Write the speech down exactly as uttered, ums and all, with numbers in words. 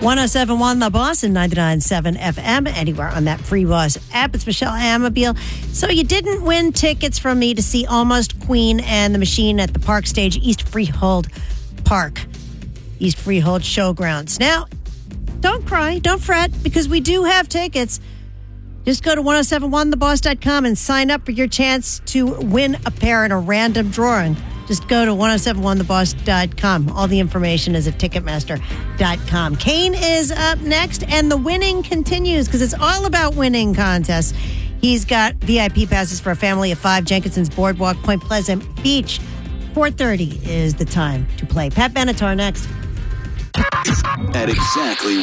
one oh seven point one The Boss and ninety-nine point seven F M, anywhere on that Free Boss app. It's Michelle Amabile. So you didn't win tickets from me to see Almost Queen and the Machine at the Park Stage, East Freehold Park, East Freehold Showgrounds. Now, don't cry, don't fret, because we do have tickets. Just go to ten seventy-one the boss dot com and sign up for your chance to win a pair in a random drawing. Just go to ten seventy-one the boss dot com. All the information is at ticketmaster dot com. Kane is up next, and the winning continues because it's all about winning contests. He's got V I P passes for a family of five, Jenkinson's Boardwalk, Point Pleasant Beach. four thirty is the time to play. Pat Benatar next. At exactly